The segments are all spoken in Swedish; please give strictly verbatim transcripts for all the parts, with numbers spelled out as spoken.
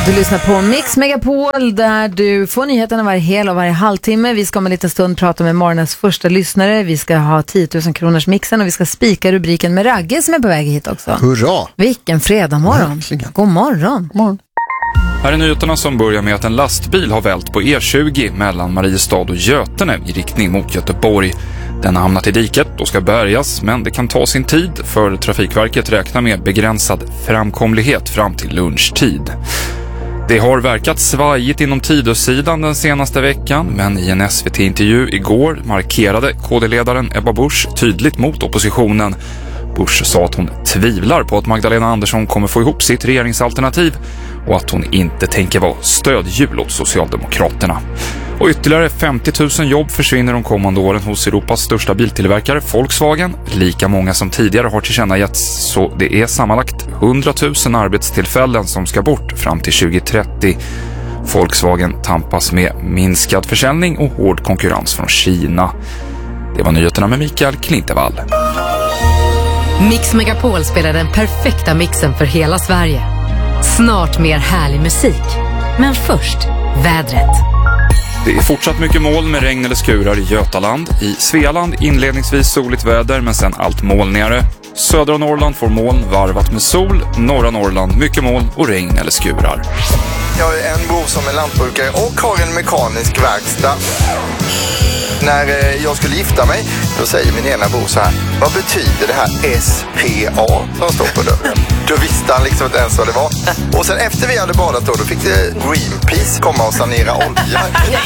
Du lyssnar på Mix Megapol där du får nyheterna varje hel och varje halvtimme. Vi ska om en liten stund prata med morgonens första lyssnare. Vi ska ha tio tusen kronors mixen och vi ska spika rubriken med Ragge som är på väg hit också. Hurra! Vilken fredag morgon. God morgon. morgon. Här är nyheterna som börjar med att en lastbil har vält på E tjugo mellan Mariestad och Götene i riktning mot Göteborg. Den har hamnat i diket och ska bärgas, men det kan ta sin tid för Trafikverket räknar med begränsad framkomlighet fram till lunchtid. Det har verkat svajigt inom Tidösidan den senaste veckan, men i en S V T-intervju igår markerade K D-ledaren Ebba Busch tydligt mot oppositionen. Busch sa att hon tvivlar på att Magdalena Andersson kommer få ihop sitt regeringsalternativ och att hon inte tänker vara stödhjul åt Socialdemokraterna. Och ytterligare femtio tusen jobb försvinner de kommande åren hos Europas största biltillverkare Volkswagen. Lika många som tidigare har tillkännagetts, så det är sammanlagt hundra tusen arbetstillfällen som ska bort fram till tjugo trettio. Volkswagen tampas med minskad försäljning och hård konkurrens från Kina. Det var nyheterna med Mikael Klintevall. Mix Megapol spelar den perfekta mixen för hela Sverige. Snart mer härlig musik. Men först, vädret. Det är fortsatt mycket moln med regn eller skurar i Götaland. I Svealand inledningsvis soligt väder men sen allt molnigare. Södra Norrland får moln varvat med sol. Norra Norrland mycket moln och regn eller skurar. Jag är en bror som är lantbrukare och har en mekanisk verkstad. När jag skulle gifta mig, då säger min ena bror så här: vad betyder det här S P A som står på dörren? Då visste han liksom inte ens vad det var. Och sen efter vi hade badat då, då fick det Greenpeace komma och sanera olja.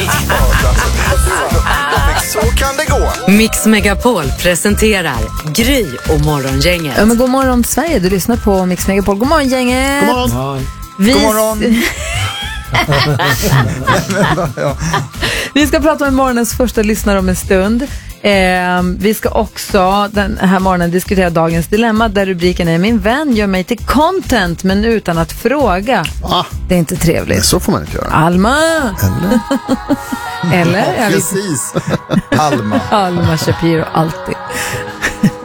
Så kan det gå. Mix Megapol presenterar Gry och Morgongänget. Ja, men god morgon Sverige, du lyssnar på Mix Megapol. God morgon gänget. God morgon. Vi... God morgon. Vi ska prata med morgonens första lyssnare om en stund. Eh, vi ska också den här morgonen diskutera dagens dilemma där rubriken är: min vän gör mig till content men utan att fråga. Ah, det är inte trevligt. Men så får man inte göra. Alma! Eller? Eller? Ja, precis. Alma. Alma Shapiro, alltid.